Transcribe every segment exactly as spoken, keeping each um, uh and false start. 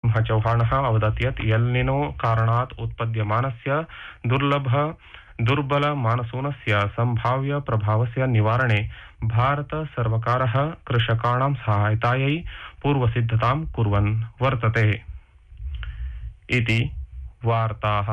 चौहानः अवदत् यत् एल्निनो कारणात् उत्पद्यमानस्य दुर्लभ दुर्बल मानसूनस्य संभाव्य प्रभावस्य निवारणे भारत सर्वकारः कृषकाणां सहायतायै पूर्वसिद्धतां कुर्वन् वर्तते इति वार्ताः।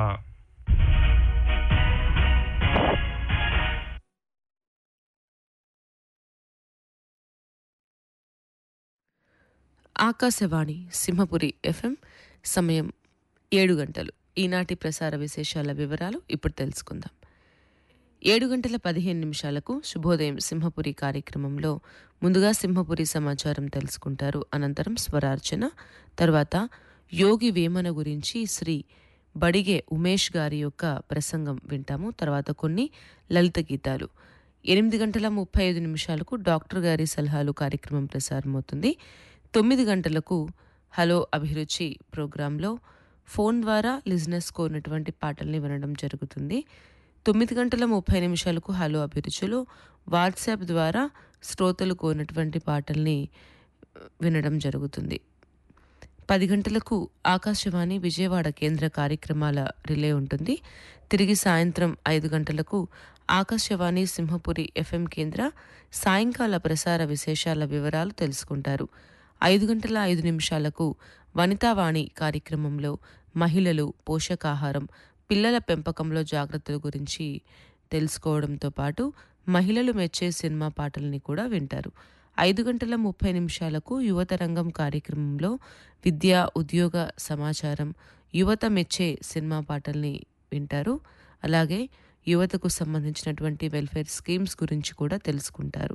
ఆకాశవాణి సింహపురి ఎఫ్ఎం సమయం ఏడు గంటలు. ఈనాటి ప్రసార విశేషాల వివరాలు ఇప్పుడు తెలుసుకుందాం. ఏడు గంటల పదిహేను నిమిషాలకు శుభోదయం సింహపురి కార్యక్రమంలో ముందుగా సింహపురి సమాచారం తెలుసుకుంటారు. అనంతరం స్వరార్చన, తర్వాత యోగి వేమన గురించి శ్రీ బడిగే ఉమేష్ గారి యొక్క ప్రసంగం వింటాము. తర్వాత కొన్ని లలిత గీతాలు. ఎనిమిది గంటల ముప్పై ఐదు నిమిషాలకు డాక్టర్ గారి సలహాలు కార్యక్రమం ప్రసారమవుతుంది. తొమ్మిది గంటలకు హలో అభిరుచి ప్రోగ్రాంలో ఫోన్ ద్వారా లిజనర్స్ కోరినటువంటి పాటల్ని వినడం జరుగుతుంది. తొమ్మిది గంటల ముప్పై నిమిషాలకు హలో అభిరుచిలో వాట్సాప్ ద్వారా శ్రోతలు కోరినటువంటి పాటల్ని వినడం జరుగుతుంది. పది గంటలకు ఆకాశవాణి విజయవాడ కేంద్ర కార్యక్రమాల రిలే ఉంటుంది. తిరిగి సాయంత్రం ఐదు గంటలకు ఆకాశవాణి సింహపురి ఎఫ్ఎం కేంద్ర సాయంకాల ప్రసార విశేషాల వివరాలు తెలుసుకుంటారు. ఐదు గంటల ఐదు నిమిషాలకు వనితావాణి కార్యక్రమంలో మహిళలు పోషకాహారం, పిల్లల పెంపకంలో జాగ్రత్తల గురించి తెలుసుకోవడంతో పాటు మహిళలు మెచ్చే సినిమా పాటల్ని కూడా వింటారు. ఐదు గంటల ముప్పై నిమిషాలకు యువతరంగం కార్యక్రమంలో విద్య, ఉద్యోగ సమాచారం, యువత మెచ్చే సినిమా పాటల్ని వింటారు. అలాగే యువతకు సంబంధించినటువంటి వెల్ఫేర్ స్కీమ్స్ గురించి కూడా తెలుసుకుంటారు.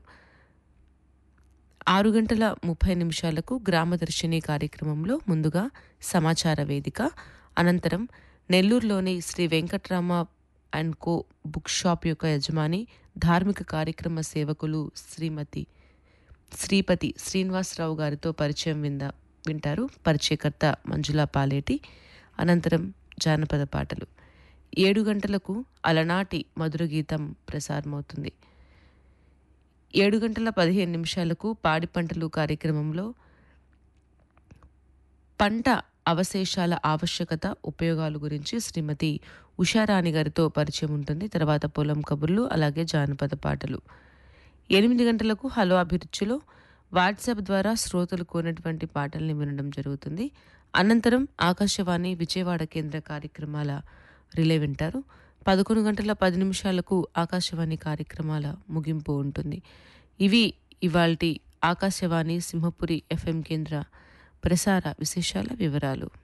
ఆరు గంటల ముప్పై నిమిషాలకు గ్రామదర్శిని కార్యక్రమంలో ముందుగా సమాచార వేదిక, అనంతరం నెల్లూరులోని Shri Venkatrama and co book shop యొక్క యజమాని, ధార్మిక కార్యక్రమ సేవకులు శ్రీమతి శ్రీపతి శ్రీనివాసరావు గారితో పరిచయం విందా వింటారు. పరిచయకర్త మంజులా పాలేటి. అనంతరం జానపద పాటలు. ఏడు గంటలకు అలనాటి మధుర గీతం ప్రసారమవుతుంది. ఏడు గంటల పదిహేను నిమిషాలకు పాడి పంటలు కార్యక్రమంలో పంట అవశేషాల ఆవశ్యకత, ఉపయోగాలు గురించి శ్రీమతి ఉషారాణి గారితో పరిచయం ఉంటుంది. తర్వాత పొలం కబుర్లు, అలాగే జానపద పాటలు. ఎనిమిది గంటలకు హలో అభిరుచిలో వాట్సాప్ ద్వారా శ్రోతలు కోరినటువంటి పాటల్ని వినడం జరుగుతుంది. అనంతరం ఆకాశవాణి విజయవాడ కేంద్ర కార్యక్రమాల రిలే వింటారు. పదకొండు గంటల పది నిమిషాలకు ఆకాశవాణి కార్యక్రమాల ముగింపు ఉంటుంది. ఇవి ఇవాల్టి ఆకాశవాణి సింహపురి ఎఫ్ఎం కేంద్ర ప్రసార విశేషాల వివరాలు.